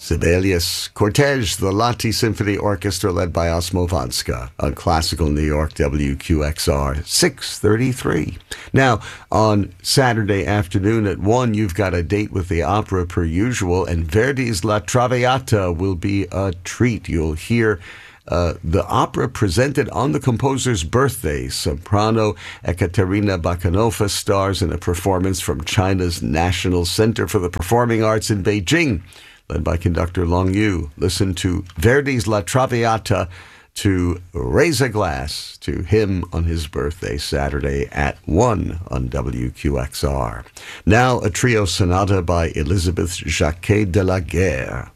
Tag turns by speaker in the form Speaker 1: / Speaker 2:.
Speaker 1: Sibelius, Cortege, the Lahti Symphony Orchestra led by Osmo Vanska on Classical New York WQXR 633. Now, on Saturday afternoon at 1, you've got a date with the opera per usual, and Verdi's La Traviata will be a treat. You'll hear the opera presented on the composer's birthday. Soprano Ekaterina Bakhanova stars in a performance from China's National Center for the Performing Arts in Beijing, led by conductor Long Yu. Listen to Verdi's La Traviata to raise a glass to him on his birthday, Saturday at 1 on WQXR. Now, a trio sonata by Elizabeth Jacquet de la Guerre.